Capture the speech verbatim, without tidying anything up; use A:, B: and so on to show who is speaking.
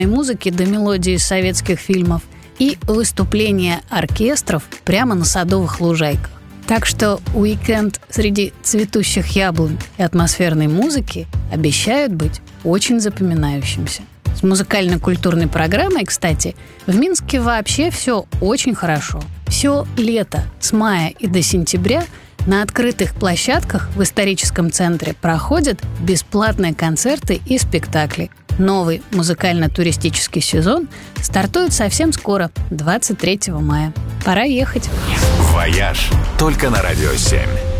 A: музыки до мелодий из советских фильмов и выступления оркестров прямо на садовых лужайках. Так что уикенд среди цветущих яблонь и атмосферной музыки обещают быть очень запоминающимся. С музыкально-культурной программой, кстати, в Минске вообще все очень хорошо. Все лето, с мая и до сентября, на открытых площадках в историческом центре проходят бесплатные концерты и спектакли. Новый музыкально-туристический сезон стартует совсем скоро, двадцать третьего мая. Пора ехать.
B: «Вояж» только на Радио семь.